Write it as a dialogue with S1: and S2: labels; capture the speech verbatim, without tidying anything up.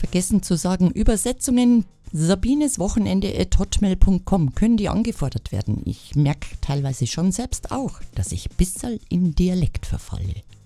S1: vergessen zu sagen, Übersetzungen sabineswochenende at hotmail punkt com können die angefordert werden. Ich merke teilweise schon selbst auch, dass ich bisserl in Dialekt verfalle.